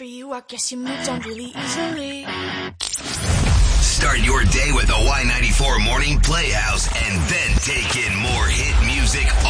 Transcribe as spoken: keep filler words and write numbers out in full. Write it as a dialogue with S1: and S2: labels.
S1: for you. I guess you moved on really easily.
S2: Start your day with the Y ninety-four Morning Playhouse and then take in more hit music